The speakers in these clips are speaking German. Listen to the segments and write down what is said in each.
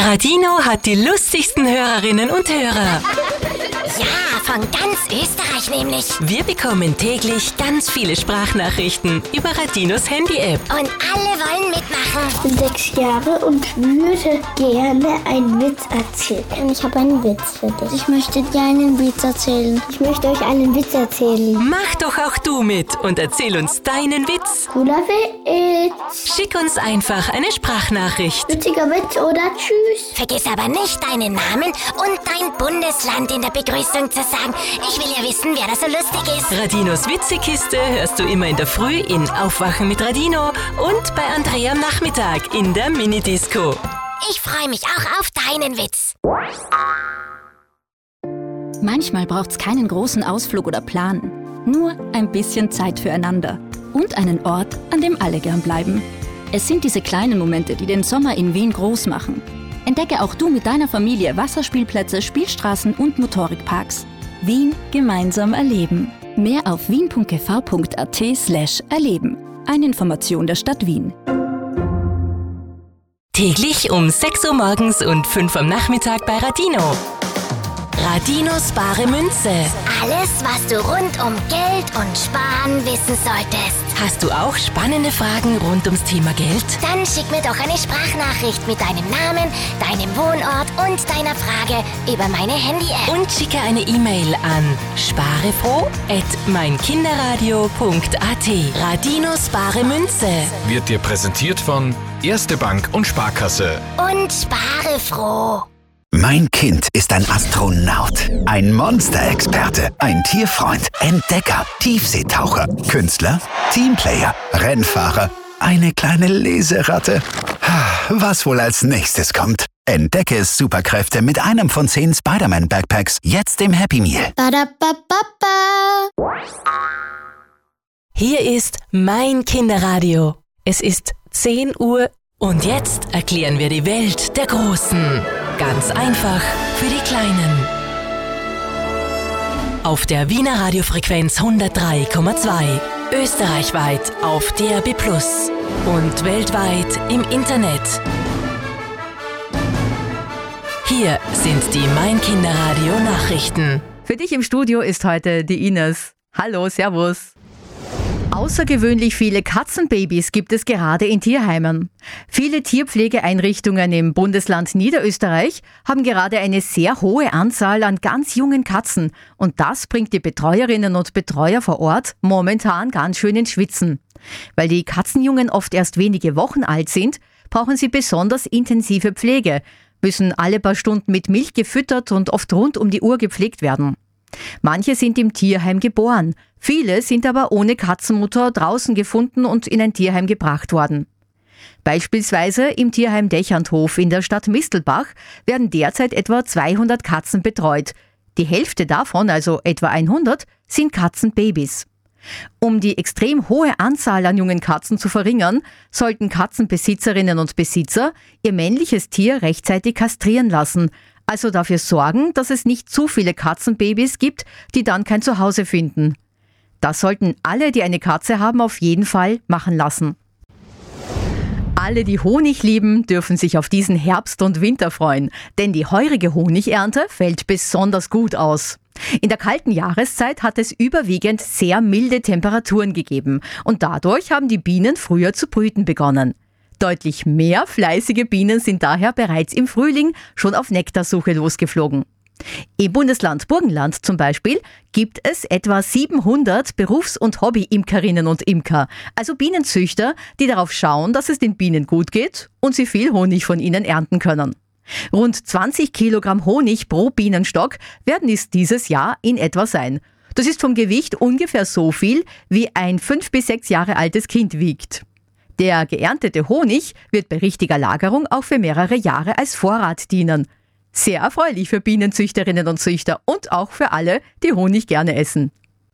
Radino hat die lustigsten Hörerinnen und Hörer. Ja, von ganz Österreich nämlich. Wir bekommen täglich ganz viele Sprachnachrichten über Radinos Handy-App. Und alle wollen mitmachen. Ich bin 6 Jahre und würde gerne einen Witz erzählen. Ich habe einen Witz für dich. Ich möchte dir einen Witz erzählen. Ich möchte euch einen Witz erzählen. Mach doch auch du mit und erzähl uns deinen Witz. Cooler Witz. Schick uns einfach eine Sprachnachricht. Witziger Witz oder tschüss. Vergiss aber nicht deinen Namen und dein Bundesland in der Begrüßung zu sagen. Ich will ja wissen, wer da so lustig ist. Radinos Witzekiste hörst du immer in der Früh in Aufwachen mit Radino und bei Andrea am Nachmittag in der Minidisco. Ich freue mich auch auf deinen Witz. Manchmal braucht's keinen großen Ausflug oder Plan. Nur ein bisschen Zeit füreinander. Und einen Ort, an dem alle gern bleiben. Es sind diese kleinen Momente, die den Sommer in Wien groß machen. Entdecke auch du mit deiner Familie Wasserspielplätze, Spielstraßen und Motorikparks. Wien gemeinsam erleben. Mehr auf wien.gv.at/erleben. Eine Information der Stadt Wien. Täglich um 6 Uhr morgens und 5 am Nachmittag bei Radino. Radinos bare Münze. Alles, was du rund um Geld und Sparen wissen solltest. Hast du auch spannende Fragen rund ums Thema Geld? Dann schick mir doch eine Sprachnachricht mit deinem Namen, deinem Wohnort und deiner Frage über meine Handy-App. Und schicke eine E-Mail an sparefroh@meinkinderradio.at. Radinos bare Münze. Wird dir präsentiert von Erste Bank und Sparkasse. Und spare froh. Mein Kind ist ein Astronaut, ein Monsterexperte, ein Tierfreund, Entdecker, Tiefseetaucher, Künstler, Teamplayer, Rennfahrer, eine kleine Leseratte. Was wohl als nächstes kommt? Entdecke Superkräfte mit einem von 10 Spider-Man-Backpacks jetzt im Happy Meal. Badabababa. Hier ist mein Kinderradio. Es ist 10 Uhr und jetzt erklären wir die Welt der Großen. Ganz einfach für die Kleinen. Auf der Wiener Radiofrequenz 103,2. Österreichweit auf DAB+ und weltweit im Internet. Hier sind die Mein Kinderradio Nachrichten. Für dich im Studio ist heute die Ines. Hallo, servus. Außergewöhnlich viele Katzenbabys gibt es gerade in Tierheimen. Viele Tierpflegeeinrichtungen im Bundesland Niederösterreich haben gerade eine sehr hohe Anzahl an ganz jungen Katzen. Und das bringt die Betreuerinnen und Betreuer vor Ort momentan ganz schön ins Schwitzen. Weil die Katzenjungen oft erst wenige Wochen alt sind, brauchen sie besonders intensive Pflege, müssen alle paar Stunden mit Milch gefüttert und oft rund um die Uhr gepflegt werden. Manche sind im Tierheim geboren, viele sind aber ohne Katzenmutter draußen gefunden und in ein Tierheim gebracht worden. Beispielsweise im Tierheim Dächerndhof in der Stadt Mistelbach werden derzeit etwa 200 Katzen betreut. Die Hälfte davon, also etwa 100, sind Katzenbabys. Um die extrem hohe Anzahl an jungen Katzen zu verringern, sollten Katzenbesitzerinnen und Besitzer ihr männliches Tier rechtzeitig kastrieren lassen, also dafür sorgen, dass es nicht zu viele Katzenbabys gibt, die dann kein Zuhause finden. Das sollten alle, die eine Katze haben, auf jeden Fall machen lassen. Alle, die Honig lieben, dürfen sich auf diesen Herbst und Winter freuen, denn die heurige Honigernte fällt besonders gut aus. In der kalten Jahreszeit hat es überwiegend sehr milde Temperaturen gegeben und dadurch haben die Bienen früher zu brüten begonnen. Deutlich mehr fleißige Bienen sind daher bereits im Frühling schon auf Nektarsuche losgeflogen. Im Bundesland Burgenland zum Beispiel gibt es etwa 700 Berufs- und Hobby-Imkerinnen und Imker, also Bienenzüchter, die darauf schauen, dass es den Bienen gut geht und sie viel Honig von ihnen ernten können. Rund 20 Kilogramm Honig pro Bienenstock werden es dieses Jahr in etwa sein. Das ist vom Gewicht ungefähr so viel, wie ein 5 bis 6 Jahre altes Kind wiegt. Der geerntete Honig wird bei richtiger Lagerung auch für mehrere Jahre als Vorrat dienen. Sehr erfreulich für Bienenzüchterinnen und Züchter und auch für alle, die Honig gerne essen.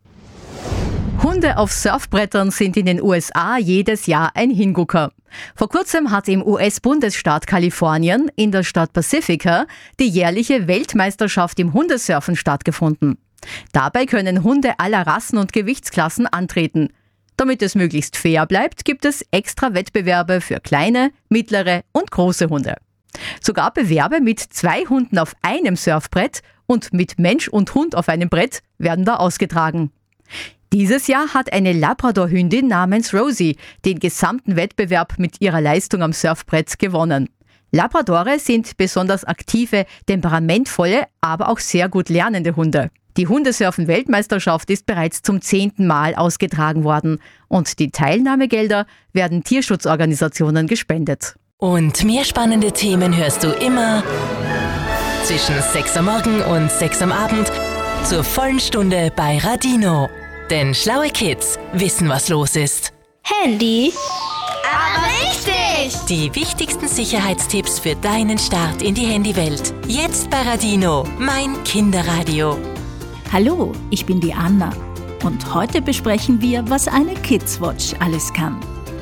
Hunde auf Surfbrettern sind in den USA jedes Jahr ein Hingucker. Vor kurzem hat im US-Bundesstaat Kalifornien in der Stadt Pacifica die jährliche Weltmeisterschaft im Hundesurfen stattgefunden. Dabei können Hunde aller Rassen und Gewichtsklassen antreten. Damit es möglichst fair bleibt, gibt es extra Wettbewerbe für kleine, mittlere und große Hunde. Sogar Bewerbe mit 2 Hunden auf einem Surfbrett und mit Mensch und Hund auf einem Brett werden da ausgetragen. Dieses Jahr hat eine Labrador-Hündin namens Rosie den gesamten Wettbewerb mit ihrer Leistung am Surfbrett gewonnen. Labradore sind besonders aktive, temperamentvolle, aber auch sehr gut lernende Hunde. Die Hundesurfen-Weltmeisterschaft ist bereits zum 10. Mal ausgetragen worden und die Teilnahmegelder werden Tierschutzorganisationen gespendet. Und mehr spannende Themen hörst du immer zwischen 6 am Morgen und 6 am Abend zur vollen Stunde bei Radino. Denn schlaue Kids wissen, was los ist. Handy? Aber richtig! Die wichtigsten Sicherheitstipps für deinen Start in die Handywelt. Jetzt bei Radino, mein Kinderradio. Hallo, ich bin die Anna und heute besprechen wir, was eine Kids-Watch alles kann.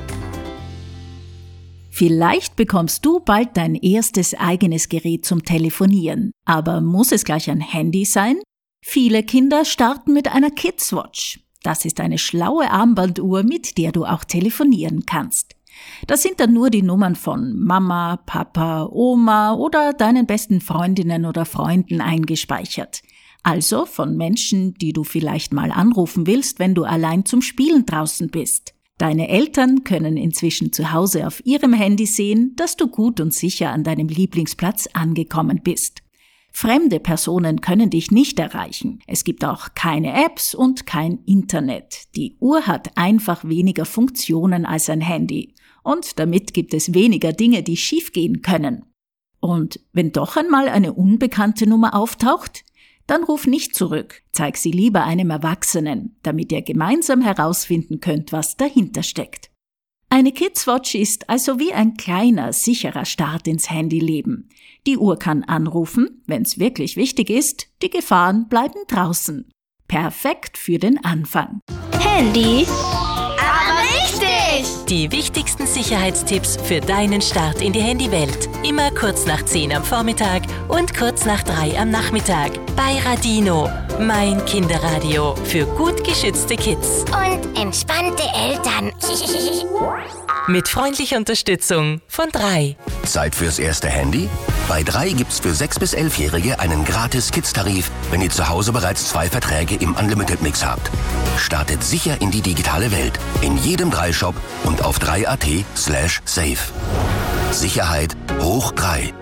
Vielleicht bekommst du bald dein erstes eigenes Gerät zum Telefonieren. Aber muss es gleich ein Handy sein? Viele Kinder starten mit einer Kids-Watch. Das ist eine schlaue Armbanduhr, mit der du auch telefonieren kannst. Da sind dann nur die Nummern von Mama, Papa, Oma oder deinen besten Freundinnen oder Freunden eingespeichert. Also von Menschen, die du vielleicht mal anrufen willst, wenn du allein zum Spielen draußen bist. Deine Eltern können inzwischen zu Hause auf ihrem Handy sehen, dass du gut und sicher an deinem Lieblingsplatz angekommen bist. Fremde Personen können dich nicht erreichen. Es gibt auch keine Apps und kein Internet. Die Uhr hat einfach weniger Funktionen als ein Handy. Und damit gibt es weniger Dinge, die schiefgehen können. Und wenn doch einmal eine unbekannte Nummer auftaucht, dann ruf nicht zurück. Zeig sie lieber einem Erwachsenen, damit ihr gemeinsam herausfinden könnt, was dahinter steckt. Eine Kids-Watch ist also wie ein kleiner, sicherer Start ins Handyleben. Die Uhr kann anrufen, wenn's wirklich wichtig ist, die Gefahren bleiben draußen. Perfekt für den Anfang. Handy? Aber richtig! Die wichtigsten Sicherheitstipps für deinen Start in die Handywelt. Immer kurz nach 10 am Vormittag und kurz nach 3 am Nachmittag. Bei Radino, mein Kinderradio für gut geschützte Kids. Und entspannte Eltern. Mit freundlicher Unterstützung von 3. Zeit fürs erste Handy? Bei 3 gibt's für 6- bis 11-Jährige einen gratis Kids-Tarif, wenn ihr zu Hause bereits 2 Verträge im Unlimited-Mix habt. Startet sicher in die digitale Welt. In jedem 3-Shop und auf 3.at/safe. Sicherheit hoch 3.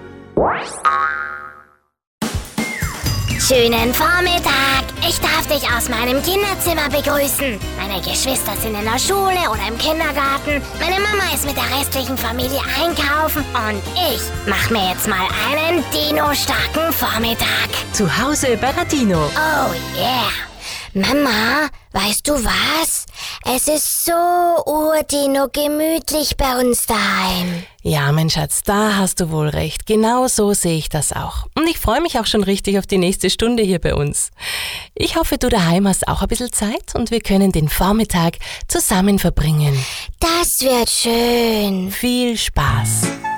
Schönen Vormittag. Ich darf dich aus meinem Kinderzimmer begrüßen. Meine Geschwister sind in der Schule oder im Kindergarten. Meine Mama ist mit der restlichen Familie einkaufen. Und ich mach mir jetzt mal einen Dino-starken Vormittag. Zu Hause bei Radino. Oh yeah. Mama, weißt du was? Es ist so urdino gemütlich bei uns daheim. Ja, mein Schatz, da hast du wohl recht. Genau so sehe ich das auch. Und ich freue mich auch schon richtig auf die nächste Stunde hier bei uns. Ich hoffe, du daheim hast auch ein bisschen Zeit und wir können den Vormittag zusammen verbringen. Das wird schön. Viel Spaß.